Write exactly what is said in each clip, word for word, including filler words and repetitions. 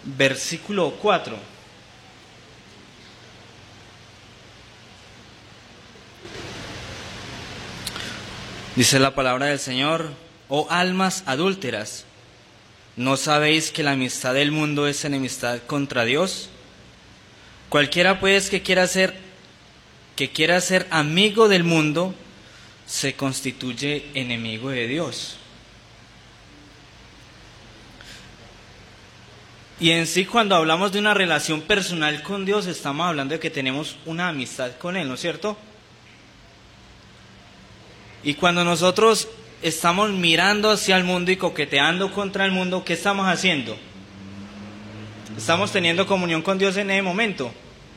versículo cuatro. Dice la palabra del Señor: oh almas adúlteras, ¿no sabéis que la amistad del mundo es enemistad contra Dios? Cualquiera pues que quiera ser, que quiera ser amigo del mundo, se constituye enemigo de Dios. Y en sí, cuando hablamos de una relación personal con Dios, estamos hablando de que tenemos una amistad con Él, ¿no es cierto? Y cuando nosotros estamos mirando hacia el mundo y coqueteando contra el mundo, ¿qué estamos haciendo? ¿Estamos teniendo comunión con Dios en ese momento?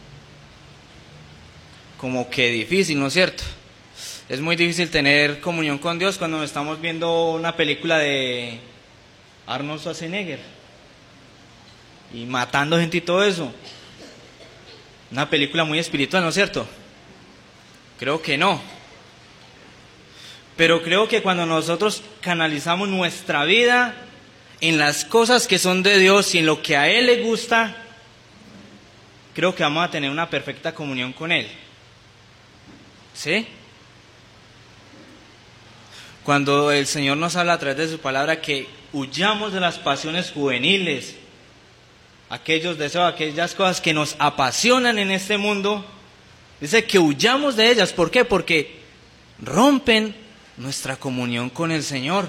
Como que difícil, ¿no es cierto? Es muy difícil tener comunión con Dios cuando estamos viendo una película de Arnold Schwarzenegger y matando gente y todo eso. Una película muy espiritual, ¿no es cierto? Creo que no. Pero creo que cuando nosotros canalizamos nuestra vida en las cosas que son de Dios y en lo que a Él le gusta, creo que vamos a tener una perfecta comunión con Él. ¿Sí? Cuando el Señor nos habla a través de su palabra que huyamos de las pasiones juveniles, aquellos deseos, aquellas cosas que nos apasionan en este mundo, dice que huyamos de ellas. ¿Por qué? Porque rompen nuestra comunión con el Señor.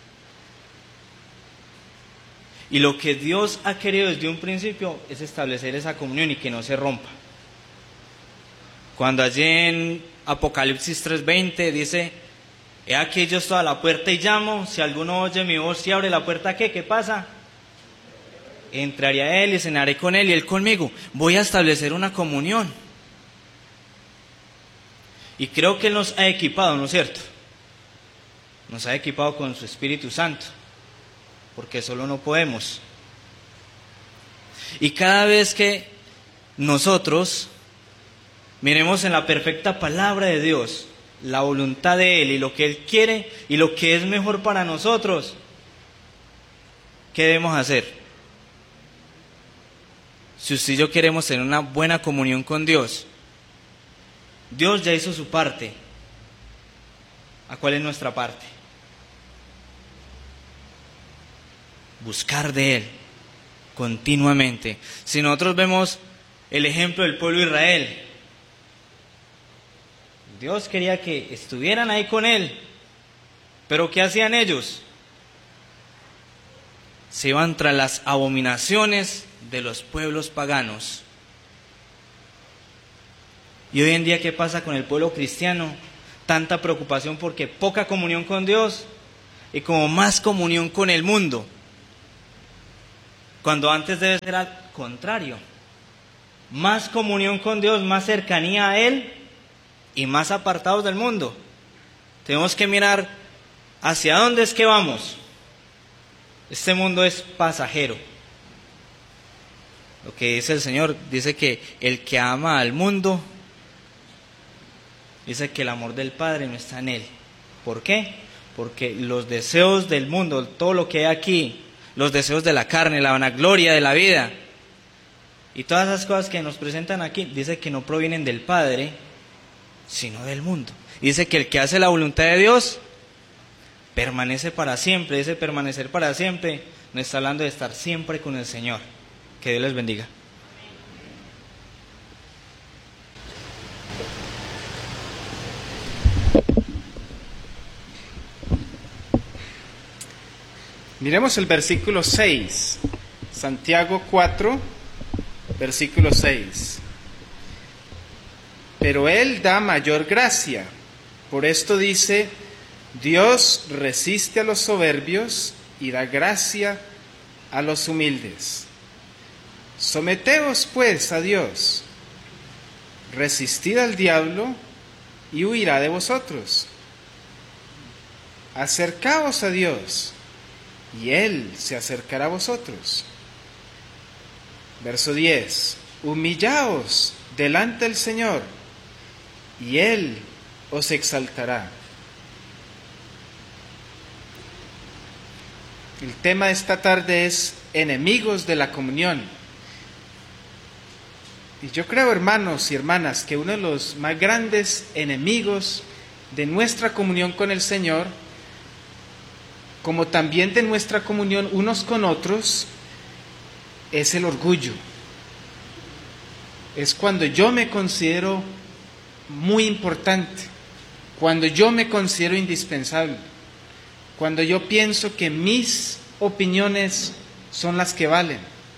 Y lo que Dios ha querido desde un principio es establecer esa comunión y que no se rompa. Cuando allí en Apocalipsis tres veinte dice: he aquí yo estoy a la puerta y llamo, si alguno oye mi voz y abre la puerta, ¿qué? ¿Qué pasa? Entraré a Él y cenaré con Él y Él conmigo. Voy a establecer una comunión. Y creo que Él nos ha equipado, ¿no es cierto? Nos ha equipado con su Espíritu Santo, porque solo no podemos. Y cada vez que nosotros miremos en la perfecta palabra de Dios la voluntad de Él y lo que Él quiere y lo que es mejor para nosotros, ¿qué debemos hacer? Si usted y yo queremos tener una buena comunión con Dios, Dios ya hizo su parte. ¿A cuál es nuestra parte? Buscar de Él continuamente. Si nosotros vemos el ejemplo del pueblo de Israel, Dios quería que estuvieran ahí con Él, pero ¿qué hacían ellos? Se iban tras las abominaciones de los pueblos paganos. Y hoy en día, ¿qué pasa con el pueblo cristiano? Tanta preocupación porque poca comunión con Dios y como más comunión con el mundo, cuando antes debe ser al contrario. Más comunión con Dios, más cercanía a Él y más apartados del mundo. Tenemos que mirar hacia dónde es que vamos. Este mundo es pasajero. Lo que dice el Señor, dice que el que ama al mundo, dice que el amor del Padre no está en él. ¿Por qué? Porque los deseos del mundo, todo lo que hay aquí, los deseos de la carne, la vanagloria de la vida y todas esas cosas que nos presentan aquí, dice que no provienen del Padre, sino del mundo. Dice que el que hace la voluntad de Dios permanece para siempre. Dice permanecer para siempre, no está hablando de estar siempre con el Señor. Que Dios les bendiga. Miremos el versículo seis, Santiago cuatro, versículo seis. Pero Él da mayor gracia. Por esto dice: Dios resiste a los soberbios y da gracia a los humildes. Someteos pues a Dios, resistid al diablo y huirá de vosotros. Acercaos a Dios y Él se acercará a vosotros. Verso diez. Humillaos delante del Señor y Él os exaltará. El tema de esta tarde es enemigos de la comunión. Y yo creo, hermanos y hermanas, que uno de los más grandes enemigos de nuestra comunión con el Señor, como también de nuestra comunión unos con otros, es el orgullo. Es cuando yo me considero muy importante, cuando yo me considero indispensable, cuando yo pienso que mis opiniones son las que valen.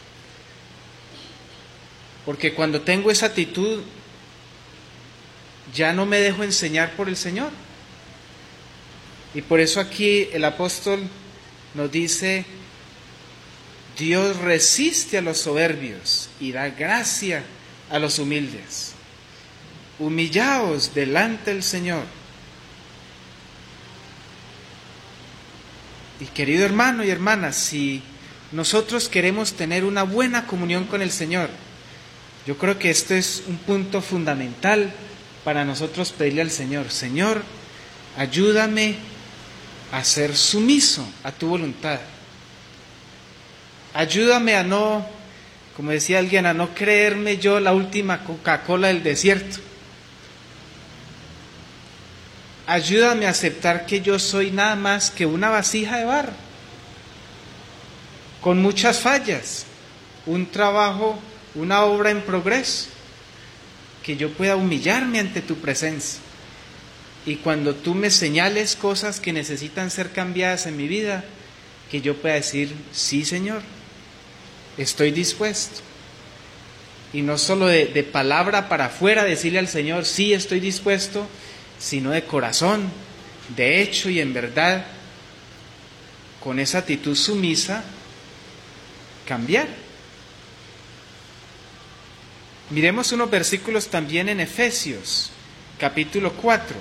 Porque cuando tengo esa actitud, ya no me dejo enseñar por el Señor. Y por eso aquí el apóstol nos dice: Dios resiste a los soberbios y da gracia a los humildes. Humillaos delante del Señor. Y querido hermano y hermana, si nosotros queremos tener una buena comunión con el Señor, yo creo que esto es un punto fundamental para nosotros pedirle al Señor: Señor, ayúdame a ser sumiso a tu voluntad. Ayúdame a no, como decía alguien, a no creerme yo la última Coca-Cola del desierto. Ayúdame a aceptar que yo soy nada más que una vasija de barro, con muchas fallas, un trabajo, una obra en progreso, que yo pueda humillarme ante tu presencia. Y cuando tú me señales cosas que necesitan ser cambiadas en mi vida, que yo pueda decir: sí, Señor, estoy dispuesto. Y no solo de, de palabra para afuera decirle al Señor: sí, estoy dispuesto, sino de corazón, de hecho y en verdad, con esa actitud sumisa, cambiar. Miremos unos versículos también en Efesios, capítulo cuatro.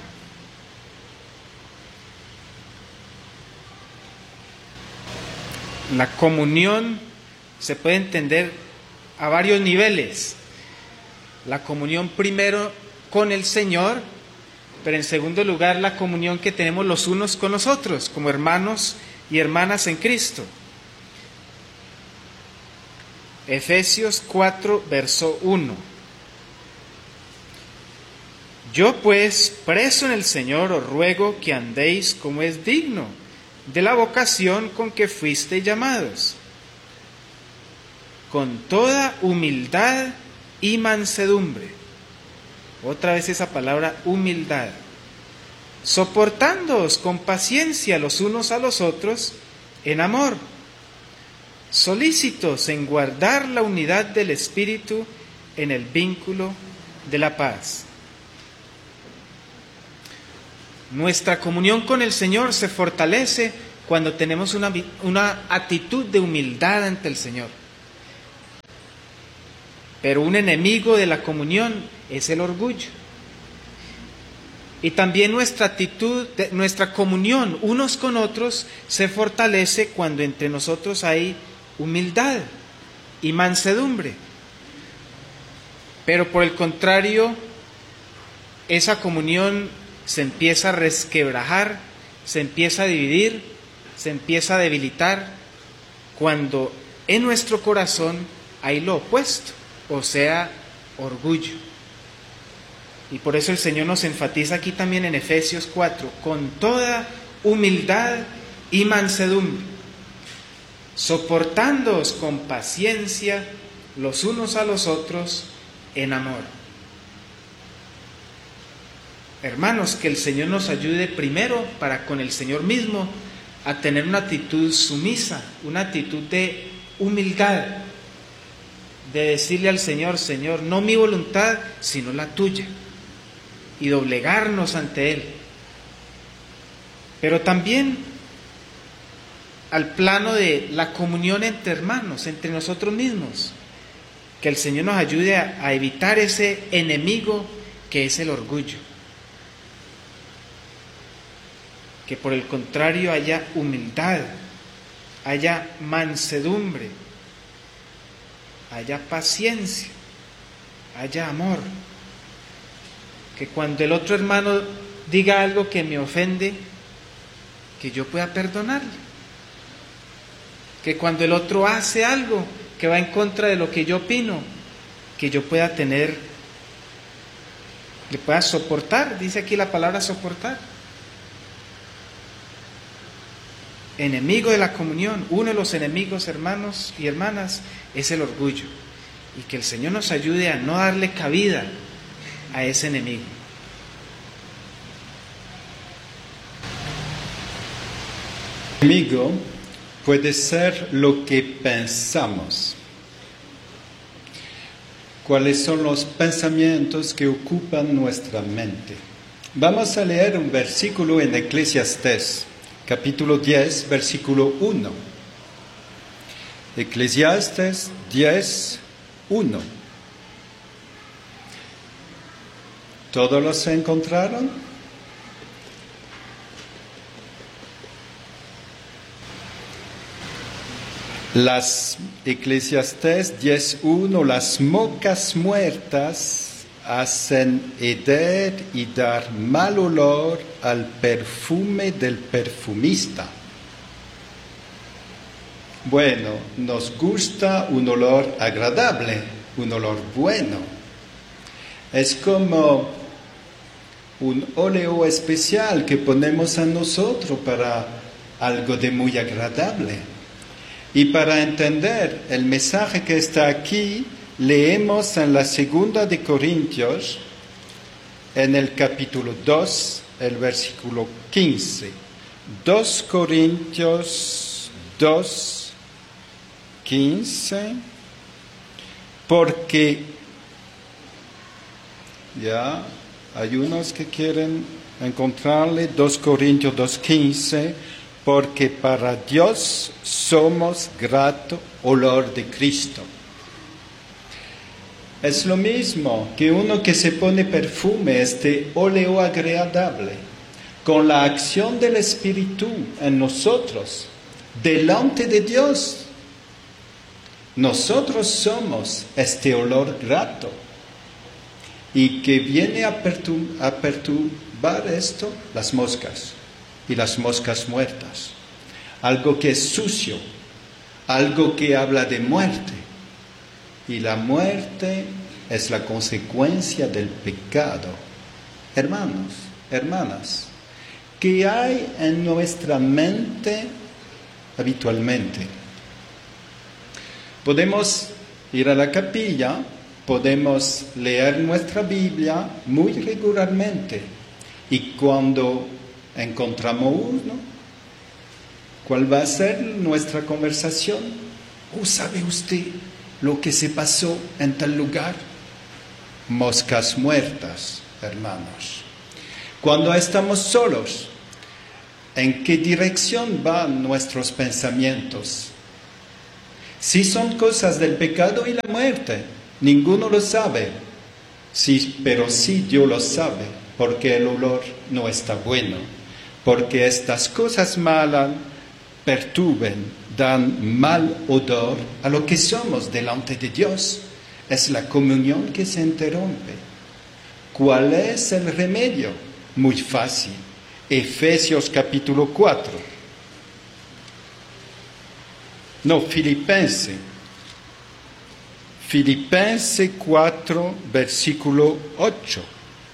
La comunión se puede entender a varios niveles. La comunión primero con el Señor, pero en segundo lugar la comunión que tenemos los unos con los otros, como hermanos y hermanas en Cristo. Efesios cuatro, verso uno. Yo pues, preso en el Señor, os ruego que andéis como es digno de la vocación con que fuisteis llamados, con toda humildad y mansedumbre. Otra vez esa palabra, humildad. Soportándoos con paciencia los unos a los otros en amor, solícitos en guardar la unidad del Espíritu en el vínculo de la paz. Nuestra comunión con el Señor se fortalece cuando tenemos una, una actitud de humildad ante el Señor. Pero un enemigo de la comunión es el orgullo. Y también nuestra actitud, nuestra comunión unos con otros se fortalece cuando entre nosotros hay humildad y mansedumbre. Pero por el contrario, esa comunión se empieza a resquebrajar, se empieza a dividir, se empieza a debilitar cuando en nuestro corazón hay lo opuesto, o sea, orgullo. Y por eso el Señor nos enfatiza aquí también en Efesios cuatro, con toda humildad y mansedumbre, soportándoos con paciencia los unos a los otros en amor. Hermanos, que el Señor nos ayude primero para con el Señor mismo a tener una actitud sumisa, una actitud de humildad, de decirle al Señor: Señor, no mi voluntad, sino la tuya, y doblegarnos ante Él. Pero también al plano de la comunión entre hermanos, entre nosotros mismos, que el Señor nos ayude a, a evitar ese enemigo que es el orgullo. Que por el contrario haya humildad, haya mansedumbre, haya paciencia, haya amor. Que cuando el otro hermano diga algo que me ofende, que yo pueda perdonarle. que cuando el otro hace algo que va en contra de lo que yo opino, que yo pueda tener, le pueda soportar, dice aquí la palabra soportar. Enemigo de la comunión, uno de los enemigos, hermanos y hermanas, es el orgullo. Y que el Señor nos ayude a no darle cabida a ese enemigo. El enemigo puede ser lo que pensamos. ¿Cuáles son los pensamientos que ocupan nuestra mente? Vamos a leer un versículo en Eclesiastés, capítulo diez, versículo uno. Eclesiastés diez, uno. ¿Todos los encontraron? Las Eclesiastés diez uno, las moscas muertas hacen heder y dar mal olor al perfume del perfumista. Bueno, nos gusta un olor agradable, un olor bueno. Es como un óleo especial que ponemos a nosotros para algo de muy agradable. Y para entender el mensaje que está aquí, leemos en la segunda de Corintios, en el capítulo dos, el versículo quince. dos Corintios dos, quince. Porque, ya, hay unos que quieren encontrarle, dos Corintios dos, quince. Porque para Dios somos grato olor de Cristo. Es lo mismo que uno que se pone perfume, este óleo agradable, con la acción del Espíritu en nosotros, delante de Dios. Nosotros somos este olor grato. Y que viene a, pertur- a perturbar esto, las moscas. Y las moscas muertas, algo que es sucio, algo que habla de muerte, y la muerte es la consecuencia del pecado. Hermanos, hermanas, ¿qué hay en nuestra mente habitualmente? Podemos ir a la capilla, podemos leer nuestra Biblia muy regularmente, y cuando encontramos uno, ¿cuál va a ser nuestra conversación? ¿O sabe usted lo que se pasó en tal lugar? Moscas muertas, hermanos. Cuando estamos solos, ¿en qué dirección van nuestros pensamientos? Si son cosas del pecado y la muerte, ninguno lo sabe. Sí, pero sí Dios lo sabe, porque el olor no está bueno. Porque estas cosas malas perturben, dan mal odor a lo que somos delante de Dios. Es la comunión que se interrumpe. ¿Cuál es el remedio? Muy fácil. Efesios capítulo cuatro. No, Filipenses. Filipenses cuatro, versículo ocho.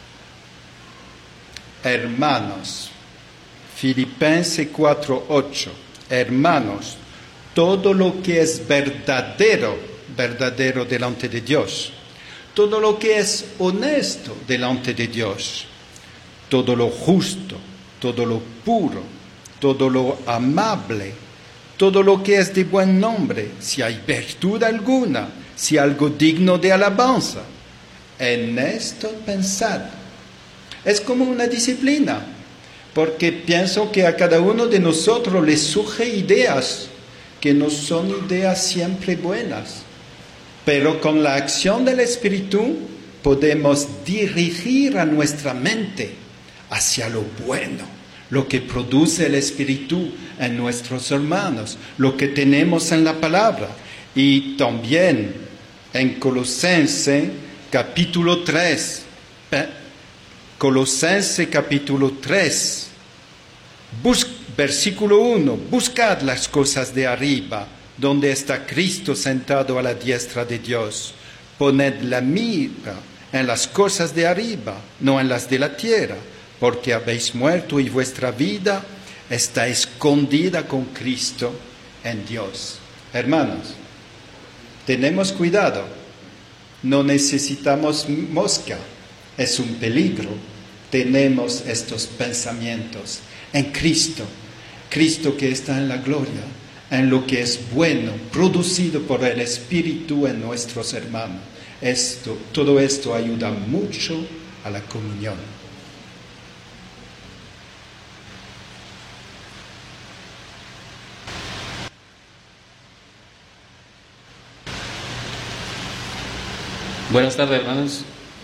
Hermanos. Filipenses cuatro, ocho. Hermanos, todo lo que es verdadero, verdadero delante de Dios, todo lo que es honesto delante de Dios, todo lo justo, todo lo puro, todo lo amable, todo lo que es de buen nombre, si hay virtud alguna, si algo digno de alabanza, en esto pensad. Es como una disciplina. Porque pienso que a cada uno de nosotros le surge ideas que no son ideas siempre buenas. Pero con la acción del Espíritu podemos dirigir a nuestra mente hacia lo bueno, lo que produce el Espíritu en nuestros hermanos, lo que tenemos en la palabra. Y también en Colosenses capítulo tres, Colosenses capítulo tres, Bus- versículo uno, buscad las cosas de arriba, donde está Cristo sentado a la diestra de Dios. Poned la mira en las cosas de arriba, no en las de la tierra, porque habéis muerto y vuestra vida está escondida con Cristo en Dios. Hermanos, tenemos cuidado, no necesitamos mosca, es un peligro. Tenemos estos pensamientos en Cristo, Cristo que está en la gloria, en lo que es bueno, producido por el Espíritu en nuestros hermanos. Esto, todo esto ayuda mucho a la comunión. Buenas tardes, hermanos.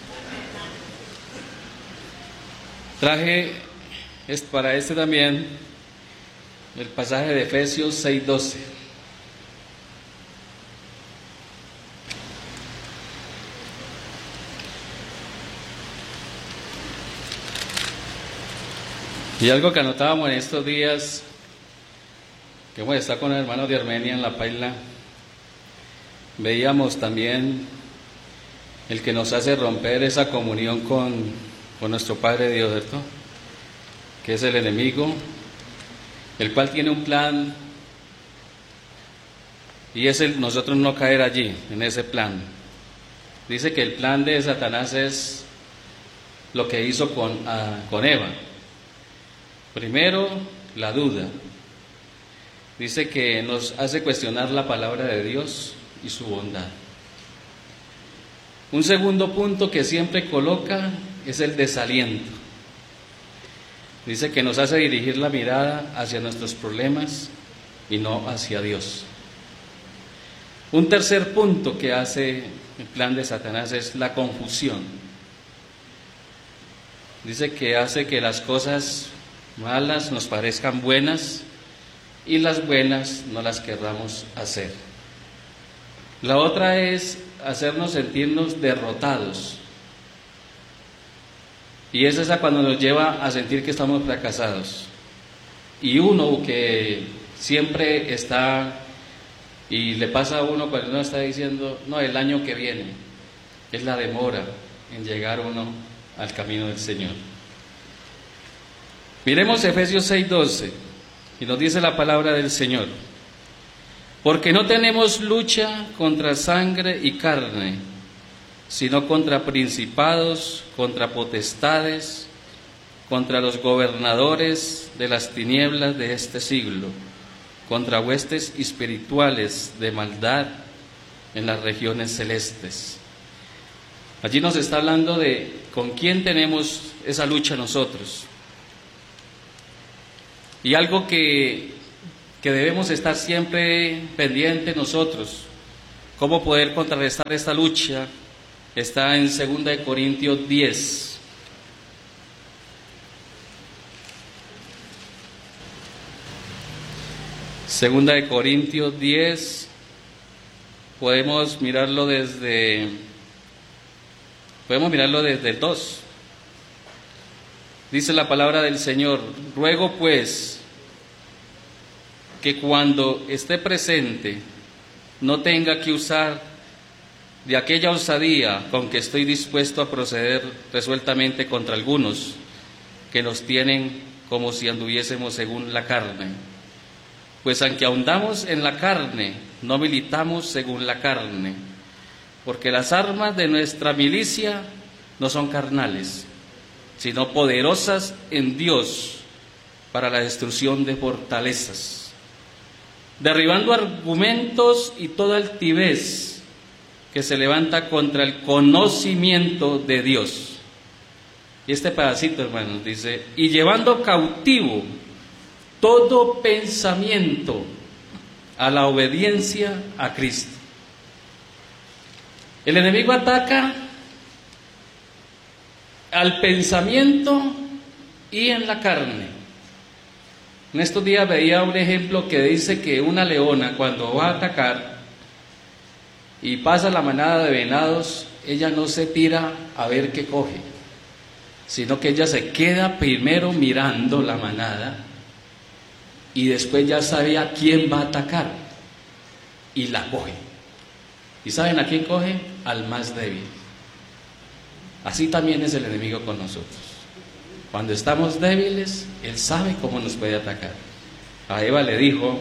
Traje para este también el pasaje de Efesios seis doce. Y algo que anotábamos en estos días, que hemos estado con el hermano de Armenia en la paila, veíamos también el que nos hace romper esa comunión con, con nuestro Padre Dios, ¿cierto? Que es el enemigo, el cual tiene un plan, y es el nosotros no caer allí, en ese plan. Dice que el plan de Satanás es lo que hizo con, uh, con Eva. Primero, la duda. Dice que nos hace cuestionar la palabra de Dios y su bondad. Un segundo punto que siempre coloca es el desaliento. Dice que nos hace dirigir la mirada hacia nuestros problemas y no hacia Dios. Un tercer punto que hace el plan de Satanás es la confusión. Dice que hace que las cosas malas nos parezcan buenas y las buenas no las querramos hacer. La otra es hacernos sentirnos derrotados, y es esa cuando nos lleva a sentir que estamos fracasados. Y uno que siempre está, y le pasa a uno cuando uno está diciendo, no, el año que viene, es la demora en llegar uno al camino del Señor. Miremos Efesios seis doce, y nos dice la palabra del Señor: porque no tenemos lucha contra sangre y carne, sino contra principados, contra potestades, contra los gobernadores de las tinieblas de este siglo, contra huestes espirituales de maldad en las regiones celestes. Allí nos está hablando de con quién tenemos esa lucha nosotros. Y algo que, que debemos estar siempre pendientes nosotros, cómo poder contrarrestar esta lucha, está en segunda de Corintios diez. Segunda de Corintios diez, podemos mirarlo desde, podemos mirarlo desde el dos. Dice la palabra del Señor: ruego pues que cuando esté presente no tenga que usar de aquella osadía con que estoy dispuesto a proceder resueltamente contra algunos que nos tienen como si anduviésemos según la carne. Pues aunque ahondamos en la carne, no militamos según la carne, porque las armas de nuestra milicia no son carnales, sino poderosas en Dios para la destrucción de fortalezas, derribando argumentos y toda altivez que se levanta contra el conocimiento de Dios. Y este pedacito, hermanos, dice: y llevando cautivo todo pensamiento a la obediencia a Cristo. El enemigo ataca al pensamiento y en la carne. En estos días veía un ejemplo que dice que una leona, cuando va a atacar y pasa la manada de venados, ella no se tira a ver qué coge, sino que ella se queda primero mirando la manada y después ya sabe a quién va a atacar. y la coge. ¿Y saben a quién coge? Al más débil. Así también es el enemigo con nosotros. Cuando estamos débiles, él sabe cómo nos puede atacar. A Eva le dijo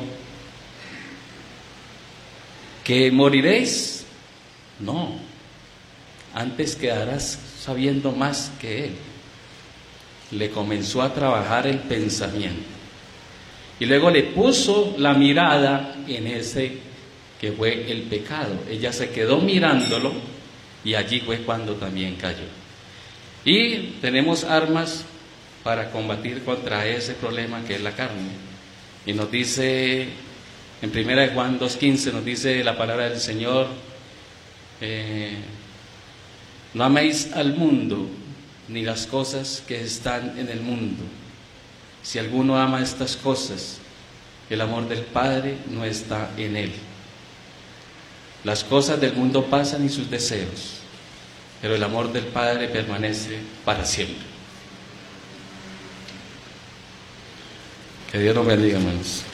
que moriréis. No, antes quedarás sabiendo más que él. Le comenzó a trabajar el pensamiento y luego le puso la mirada en ese que fue el pecado. Ella se quedó mirándolo y allí fue cuando también cayó. Y tenemos armas para combatir contra ese problema que es la carne. Y nos dice en primera de Juan dos quince, nos dice la palabra del Señor, eh, no améis al mundo ni las cosas que están en el mundo. Si alguno ama estas cosas, el amor del Padre no está en él. Las cosas del mundo pasan y sus deseos, pero el amor del Padre permanece para siempre. Que Dios nos bendiga, hermanos.